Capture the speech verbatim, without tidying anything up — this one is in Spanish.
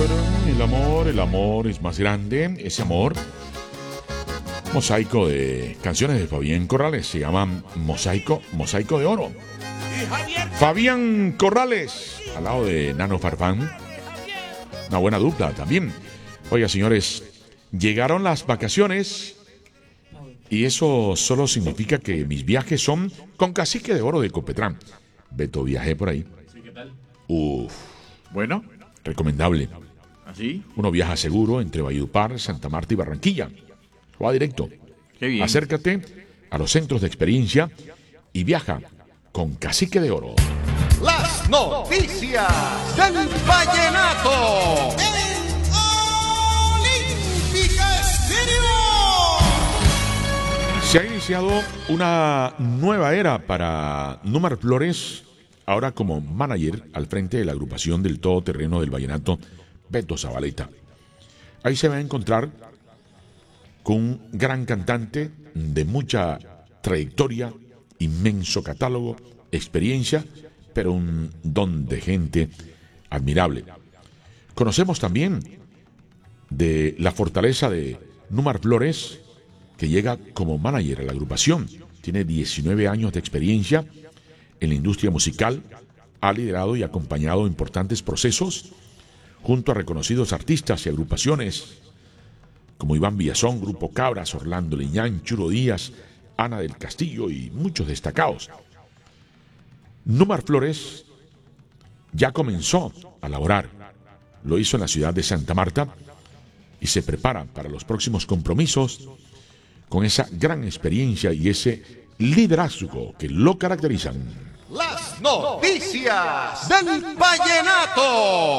El amor, el amor es más grande. Ese amor, mosaico de canciones de Fabián Corrales, se llama Mosaico, Mosaico de Oro. Fabián Corrales, al lado de Nano Farfán. Una buena dupla también. Oiga, señores, llegaron las vacaciones y eso solo significa que mis viajes son con Cacique de Oro de Copetrán. Beto, viajé por ahí. Uf. Bueno. Recomendable. ¿Así? Uno viaja seguro entre Valledupar, Santa Marta y Barranquilla. Va directo. Qué bien. Acércate a los centros de experiencia y viaja con Cacique de Oro. Las noticias del vallenato. Olímpica Estéreo. Se ha iniciado una nueva era para Númar Flores, ahora como manager al frente de la agrupación del todoterreno del vallenato, Beto Zabaleta. Ahí se va a encontrar con un gran cantante de mucha trayectoria, inmenso catálogo, experiencia, pero un don de gente admirable. Conocemos también de la fortaleza de Númar Flores, que llega como manager a la agrupación. Tiene diecinueve años de experiencia en la industria musical, ha liderado y acompañado importantes procesos junto a reconocidos artistas y agrupaciones como Iván Villazón, Grupo Cabras, Orlando Liñán, Churo Díaz, Ana del Castillo y muchos destacados. Númar Flores ya comenzó a laborar, lo hizo en la ciudad de Santa Marta y se prepara para los próximos compromisos con esa gran experiencia y ese liderazgo que lo caracterizan. Las noticias del vallenato.